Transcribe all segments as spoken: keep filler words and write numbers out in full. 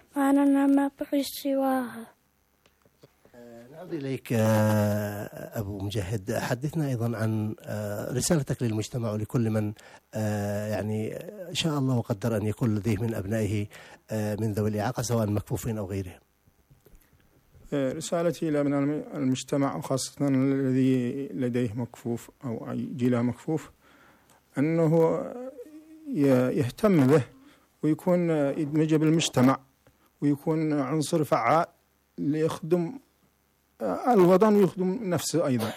وأنا ما بحس سواها. نعود إليك أبو مجاهد، حدثنا أيضا عن رسالتك للمجتمع ولكل من يعني شاء الله وقدر أن يكون لديه من أبنائه من ذوي الإعاقة سواء مكفوفين أو غيرهم. رسالتي إلى أبناء المجتمع وخاصة الذي لديه مكفوف أو جيله مكفوف أنه يهتم به ويكون يدمج بالمجتمع ويكون عنصر فعال ليخدم الوطن ويخدم نفسه أيضا،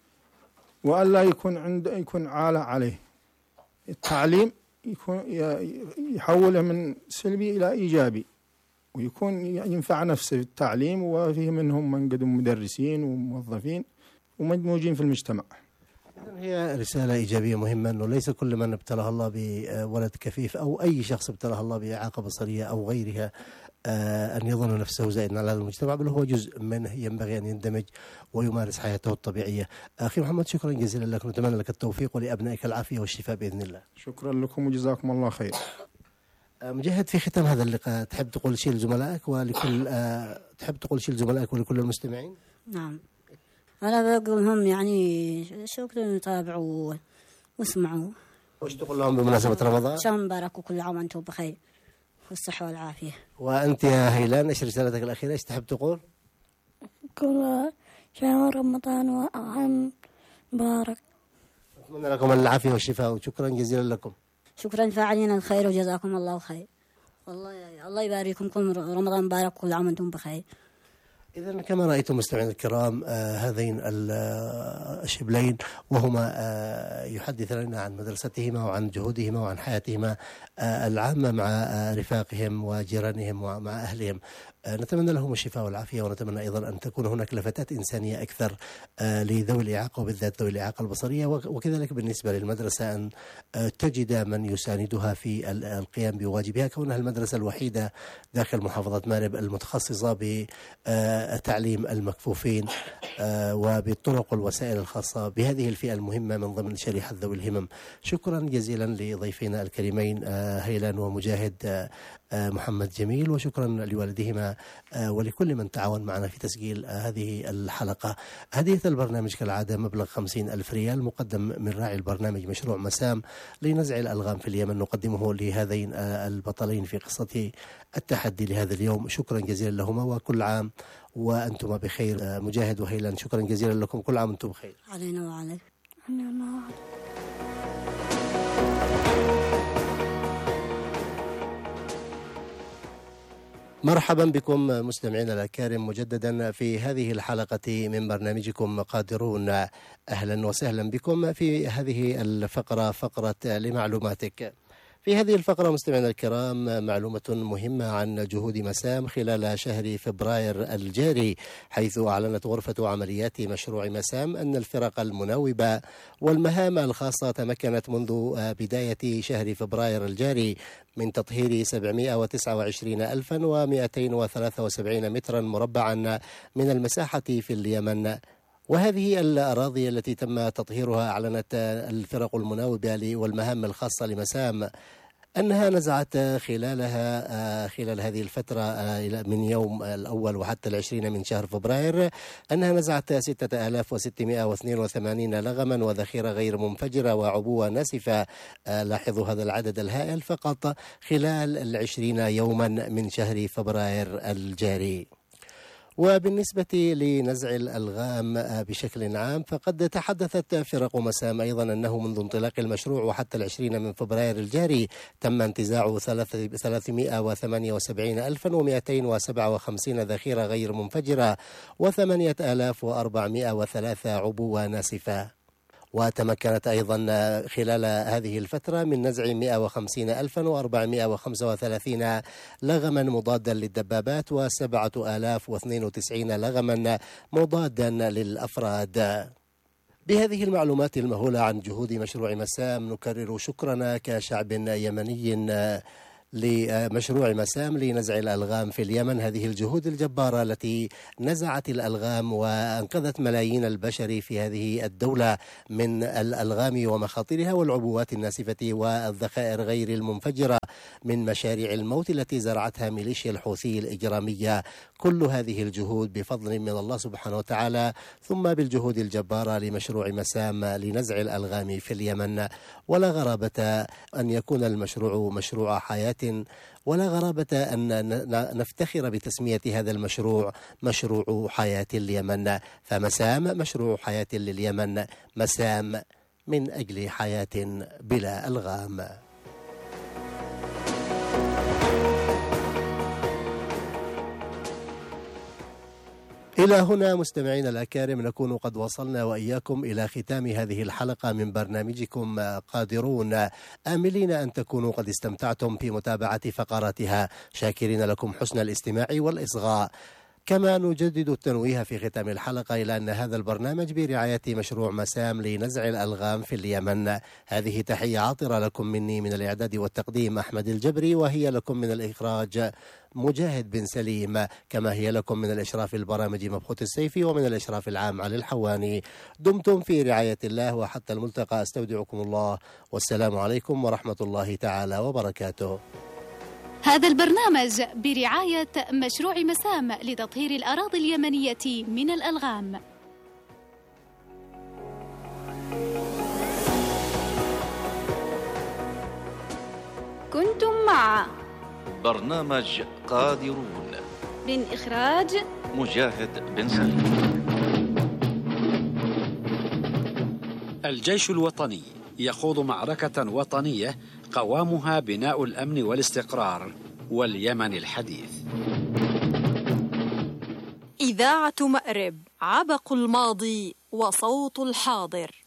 وألا يكون عند يكون عالة عليه. التعليم يكون يحوله من سلبي إلى إيجابي ويكون ينفع نفسه في التعليم، وفيه منهم من قدم مدرسين وموظفين ومدموجين في المجتمع. هي رسالة إيجابية مهمة، أنه ليس كل من ابتلاه الله بولد كفيف أو أي شخص ابتلاه الله بإعاقة بصرية أو غيرها أن يظن نفسه زائدا على المجتمع، بل هو جزء منه ينبغي أن يندمج ويمارس حياته الطبيعية. أخي محمد، شكرا جزيلا لك، نتمنى لك التوفيق ولأبنائك العافية والشفاء بإذن الله. شكرا لكم وجزاكم الله خير. مجاهد، في ختام هذا اللقاء تحب تقول شيء لزملائك ولكل تحب تقول شيء لزملائك ولكل المستمعين؟ نعم، أنا بقول لهم يعني شكرا يتابعوا واسمعوا. وش تقول لهم بمناسبة رمضان؟ شهر مبارك وكل عام وأنتم بخير والصحة والعافية. وأنت يا هيلان، إيش رسالتك الأخيرة؟ إيش تحب تقول؟ كل شهر رمضان وعام مبارك. أتمنى لكم العافية والشفاء وشكرا جزيلا لكم. شكرا فاعلين الخير وجزاكم الله خير. والله الله يبارككم، كل رمضان مبارك كل عام وأنتم بخير. إذا كما رأيتم مستمعين الكرام، آه هذين الشبلين وهما آه يحدثان عن مدرستهما وعن جهودهما وعن حياتهما آه العامة مع آه رفاقهم وجيرانهم ومع أهلهم. آه نتمنى لهم الشفاء والعافية، ونتمنى أيضا أن تكون هناك لفتات إنسانية أكثر آه لذوي الإعاقة وبالذات ذوي الإعاقة البصرية، وكذلك بالنسبة للمدرسة أن آه تجد من يساندها في القيام بواجبها، كونها المدرسة الوحيدة داخل محافظة مأرب المتخصصة ب آه تعليم المكفوفين وبالطرق والوسائل الخاصة بهذه الفئة المهمة من ضمن شريحة ذوي الهمم. شكرا جزيلا لضيفينا الكريمين هيلان ومجاهد محمد جميل، وشكرا لوالديهما ولكل من تعاون معنا في تسجيل هذه الحلقة. هدية البرنامج كالعادة مبلغ خمسين ألف ريال مقدم من راعي البرنامج مشروع مسام لنزع الألغام في اليمن، نقدمه لهذين البطلين في قصة التحدي لهذا اليوم. شكرا جزيلا لهما وكل عام وأنتم بخير. مجاهد وهيلان، شكرا جزيلا لكم، كل عام وأنتم بخير. علينا وعليك. مرحبا بكم مستمعينا الأكارم مجددا في هذه الحلقة من برنامجكم قادرون. أهلا وسهلا بكم في هذه الفقرة، فقرة لمعلوماتك. في هذه الفقرة مستمعينا الكرام معلومة مهمة عن جهود مسام خلال شهر فبراير الجاري، حيث أعلنت غرفة عمليات مشروع مسام أن الفرق المناوبة والمهام الخاصة تمكنت منذ بداية شهر فبراير الجاري من تطهير سبعمائة وتسعة وعشرين ألفا ومئتين وثلاثة وسبعين مترا مربعا من المساحة في اليمن. وهذه الأراضي التي تم تطهيرها أعلنت الفرق المناوبة والمهام الخاصة لمسام أنها نزعت خلالها خلال هذه الفترة من يوم الأول وحتى العشرين من شهر فبراير أنها نزعت ستة آلاف وستمائة واثنين وثمانين لغما وذخيرة غير منفجرة وعبوة ناسفة. لاحظوا هذا العدد الهائل فقط خلال العشرين يوما من شهر فبراير الجاري. وبالنسبة لنزع الألغام بشكل عام فقد تحدثت فرق مسام أيضا أنه منذ انطلاق المشروع وحتى العشرين من فبراير الجاري تم انتزاع ثلاثمائة وثمانية وسبعين ألفا ومئتين وسبعة وخمسين ذخيرة غير منفجرة وثمانية آلاف وأربعمائة وثلاثة عبوة ناسفة. وتمكنت أيضا خلال هذه الفترة من نزع مائة وخمسين ألفا وأربعمائة وخمسة وثلاثين لغما مضادا للدبابات وسبعة آلاف واثنين وتسعين لغما مضادا للأفراد. بهذه المعلومات المهولة عن جهود مشروع مسام نكرر شكرنا كشعب يمني لمشروع مسام لنزع الألغام في اليمن. هذه الجهود الجبارة التي نزعت الألغام وأنقذت ملايين البشر في هذه الدولة من الألغام ومخاطرها والعبوات الناسفة والذخائر غير المنفجرة من مشاريع الموت التي زرعتها ميليشيا الحوثي الإجرامية. كل هذه الجهود بفضل من الله سبحانه وتعالى، ثم بالجهود الجبارة لمشروع مسام لنزع الألغام في اليمن. ولا غرابة أن يكون المشروع مشروع حياة، ولا غرابة أن نفتخر بتسمية هذا المشروع مشروع حياة اليمن. فمسام مشروع حياة لليمن، مسام من أجل حياة بلا ألغام. إلى هنا مستمعينا الأكارم نكون قد وصلنا وإياكم إلى ختام هذه الحلقة من برنامجكم قادرون، آملين أن تكونوا قد استمتعتم في متابعة فقراتها، شاكرين لكم حسن الاستماع والإصغاء. كما نجدد التنويه في ختام الحلقة إلى أن هذا البرنامج برعاية مشروع مسام لنزع الألغام في اليمن. هذه تحية عاطرة لكم مني من الإعداد والتقديم أحمد الجبري، وهي لكم من الإخراج مجاهد بن سليم، كما هي لكم من الإشراف البرامج مبخوت السيفي، ومن الإشراف العام علي الحواني. دمتم في رعاية الله، وحتى الملتقى أستودعكم الله، والسلام عليكم ورحمة الله تعالى وبركاته. هذا البرنامج برعاية مشروع مسام لتطهير الأراضي اليمنية من الألغام. كنتم مع برنامج قادرون من إخراج مجاهد بن سليم. الجيش الوطني يخوض معركة وطنية قوامها بناء الأمن والاستقرار واليمن الحديث. إذاعة مأرب، عبق الماضي وصوت الحاضر.